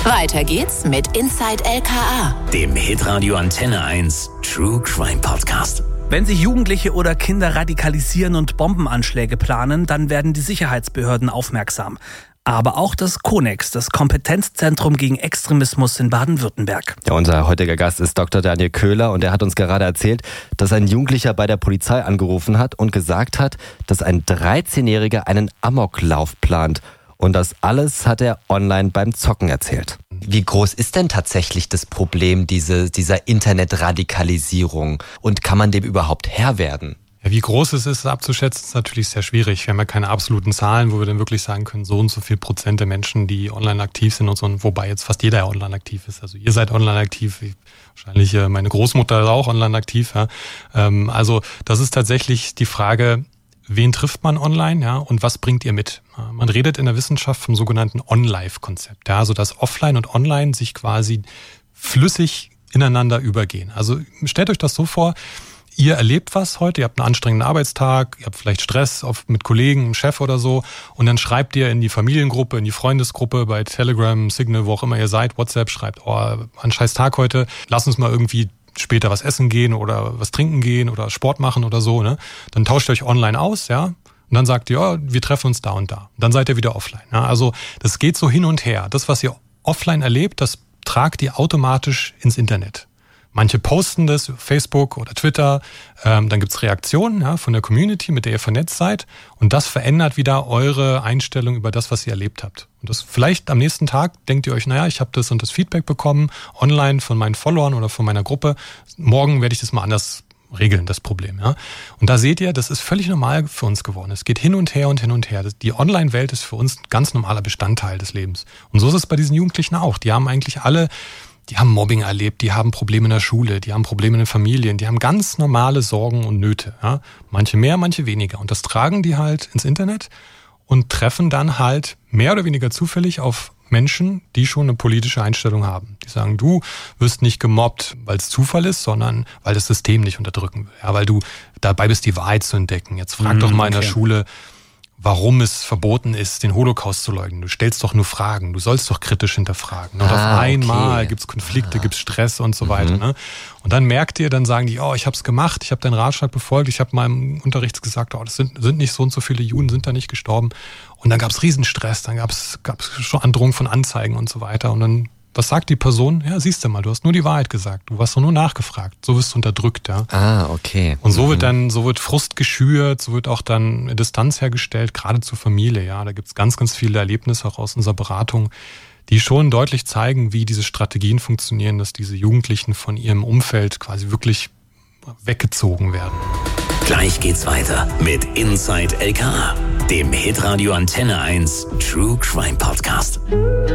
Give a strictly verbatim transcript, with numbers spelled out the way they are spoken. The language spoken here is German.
Weiter geht's mit Inside L K A, dem Hitradio Antenne eins True Crime Podcast. Wenn sich Jugendliche oder Kinder radikalisieren und Bombenanschläge planen, dann werden die Sicherheitsbehörden aufmerksam. Aber auch das Konex, das Kompetenzzentrum gegen Extremismus in Baden-Württemberg. Ja, unser heutiger Gast ist Doktor Daniel Köhler und er hat uns gerade erzählt, dass ein Jugendlicher bei der Polizei angerufen hat und gesagt hat, dass ein dreizehnjähriger einen Amoklauf plant. Und das alles hat er online beim Zocken erzählt. Wie groß ist denn tatsächlich das Problem diese, dieser Internetradikalisierung und kann man dem überhaupt Herr werden? Ja, wie groß es ist, abzuschätzen, ist natürlich sehr schwierig. Wir haben ja keine absoluten Zahlen, wo wir dann wirklich sagen können, so und so viel Prozent der Menschen, die online aktiv sind und so, wobei jetzt fast jeder ja online aktiv ist. Also ihr seid online aktiv, wahrscheinlich meine Großmutter ist auch online aktiv. Ja. Also das ist tatsächlich die Frage, wen trifft man online, ja, und was bringt ihr mit? Man redet in der Wissenschaft vom sogenannten On-Life-Konzept, ja, also dass Offline und Online sich quasi flüssig ineinander übergehen. Also stellt euch das so vor, ihr erlebt was heute, ihr habt einen anstrengenden Arbeitstag, ihr habt vielleicht Stress auf, mit Kollegen, einem Chef oder so und dann schreibt ihr in die Familiengruppe, in die Freundesgruppe, bei Telegram, Signal, wo auch immer ihr seid, WhatsApp, schreibt, oh, ein scheiß Tag heute, lass uns mal irgendwie später was essen gehen oder was trinken gehen oder Sport machen oder so, ne? Dann tauscht ihr euch online aus, ja? Und dann sagt ihr, ja, wir treffen uns da und da. Und dann seid ihr wieder offline. Ja? Also das geht so hin und her. Das, was ihr offline erlebt, das tragt ihr automatisch ins Internet. Manche posten das auf Facebook oder Twitter, ähm, dann gibt's Reaktionen, ja, von der Community, mit der ihr vernetzt seid und das verändert wieder eure Einstellung über das, was ihr erlebt habt. Und das vielleicht am nächsten Tag denkt ihr euch, naja, ich habe das und das Feedback bekommen, online von meinen Followern oder von meiner Gruppe, morgen werde ich das mal anders regeln, das Problem. Ja. Und da seht ihr, das ist völlig normal für uns geworden. Es geht hin und her und hin und her. Die Online-Welt ist für uns ein ganz normaler Bestandteil des Lebens. Und so ist es bei diesen Jugendlichen auch. Die haben eigentlich alle Die haben Mobbing erlebt, die haben Probleme in der Schule, die haben Probleme in den Familien, die haben ganz normale Sorgen und Nöte. Ja? Manche mehr, manche weniger. Und das tragen die halt ins Internet und treffen dann halt mehr oder weniger zufällig auf Menschen, die schon eine politische Einstellung haben. Die sagen, du wirst nicht gemobbt, weil es Zufall ist, sondern weil das System nicht unterdrücken will. Ja, weil du dabei bist, die Wahrheit zu entdecken. Jetzt frag mmh, doch mal in der okay. Schule, warum es verboten ist, den Holocaust zu leugnen. Du stellst doch nur Fragen, du sollst doch kritisch hinterfragen. Und ah, auf einmal okay. gibt's Konflikte, ah. gibt's Stress und so mhm. weiter. Ne? Und dann merkt ihr, dann sagen die, oh, ich habe es gemacht, ich habe deinen Ratschlag befolgt, ich habe meinem Unterricht gesagt, oh, das sind, sind nicht so und so viele Juden, sind da nicht gestorben. Und dann gab's Riesenstress, dann gab's gab's schon Androhung von Anzeigen und so weiter. Und dann, was sagt die Person? Ja, siehst du mal, du hast nur die Wahrheit gesagt. Du hast doch nur nachgefragt. So wirst du unterdrückt, ja. Ah, okay. Und so mhm. wird dann, so wird Frust geschürt, so wird auch dann Distanz hergestellt, gerade zur Familie, ja. Da gibt's ganz, ganz viele Erlebnisse auch aus unserer Beratung, die schon deutlich zeigen, wie diese Strategien funktionieren, dass diese Jugendlichen von ihrem Umfeld quasi wirklich weggezogen werden. Gleich geht's weiter mit Inside L K A, dem Hitradio Antenne eins True Crime Podcast.